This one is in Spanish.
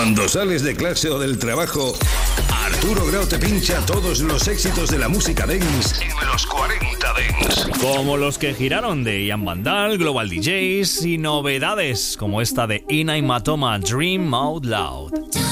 Cuando sales de clase o del trabajo, Arturo Grau te pincha todos los éxitos de la música dance en los 40 Dance. Como los que giraron de Ian Vandal, Global DJs y novedades como esta de Ina y Matoma, Dream Out Loud.